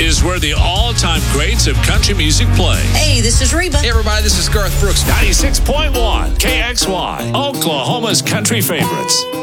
is where the all-time greats of country music play. Hey, this is Reba. Hey, everybody, this is Garth Brooks. 96.1 KXY, Oklahoma's country favorites.